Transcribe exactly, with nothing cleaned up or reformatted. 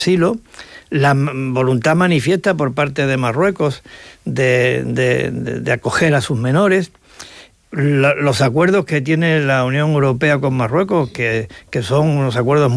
asilo, la voluntad manifiesta por parte de Marruecos de, de, de, de acoger a sus menores, la, los acuerdos que tiene la Unión Europea con Marruecos, que, que son unos acuerdos